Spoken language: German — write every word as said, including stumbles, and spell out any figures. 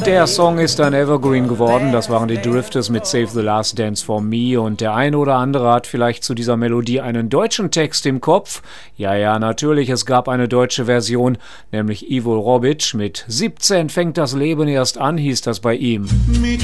Der Song ist ein Evergreen geworden, das waren die Drifters mit Save the Last Dance for Me, und der eine oder andere hat vielleicht zu dieser Melodie einen deutschen Text im Kopf. Ja, ja, natürlich, es gab eine deutsche Version, nämlich Ivo Robic mit siebzehn fängt das Leben erst an, hieß das bei ihm.